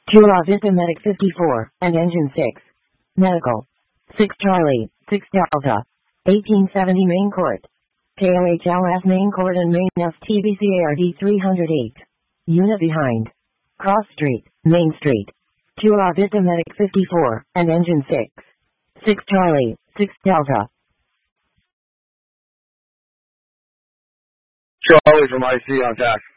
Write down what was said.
Chura Vista Medic 54, and Engine 6. Medical. 6 Charlie, 6 Delta. 1870 Main Court. KOHLS Main Court and Main FTBCARD 308. Unit behind. Cross Street, Main Street. Chura Vista Medic 54, and Engine 6. 6 Charlie, 6 Delta. Charlie from IC on tax.